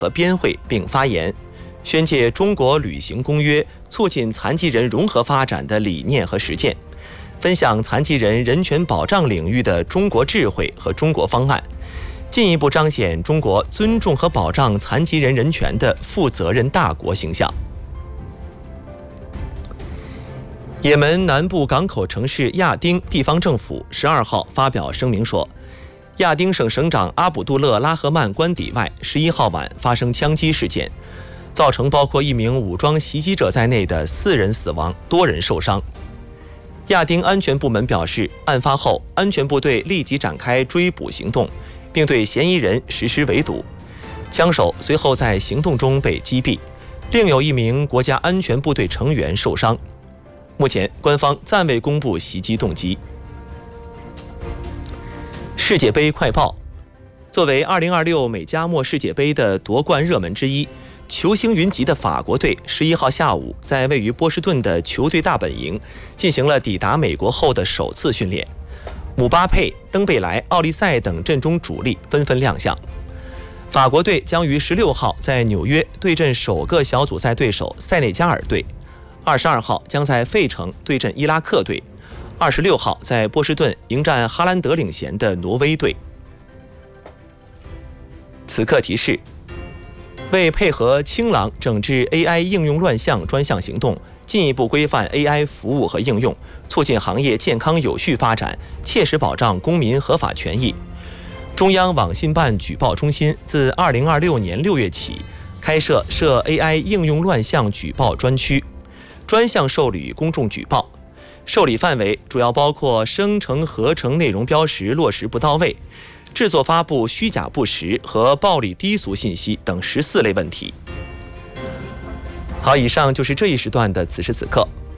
和边会并发言，宣介中国旅行公约促进残疾人融合发展的理念和实践，分享残疾人人权保障领域的中国智慧和中国方案，进一步彰显中国尊重和保障残疾人人权的负责任大国形象。也门南部港口城市亚丁地方政府12号发表声明说，亚丁省省长阿卜杜勒拉赫曼官邸外11号晚发生枪击事件，造成包括一名武装袭击者在内的4人死亡，多人受伤。亚丁安全部门表示，案发后，安全部队立即展开追捕行动，并对嫌疑人实施围堵。枪手随后在行动中被击毙，另有一名国家安全部队成员受伤。目前，官方暂未公布袭击动机。世界杯快报：作为2026美加墨世界杯的夺冠热门之一，球星云集的法国队11号下午在位于波士顿的球队大本营进行了抵达美国后的首次训练。姆巴佩、登贝莱、奥利塞等阵中主力纷纷亮相。法国队将于16号在纽约对阵首个小组赛对手塞内加尔队，22号将在费城对阵伊拉克队，26号在波士顿迎战哈兰德领衔的挪威队。此刻提示：为配合清朗整治 AI 应用乱象专项行动，进一步规范 AI 服务和应用，促进行业健康有序发展，切实保障公民合法权益，中央网信办举报中心自2026年6月起开设涉 AI 应用乱象举报专区，专项受理公众举报，受理范围主要包括生成合成内容标识落实不到位、制作发布虚假不实和暴力低俗信息等14类问题。好，以上就是这一时段的此时此刻，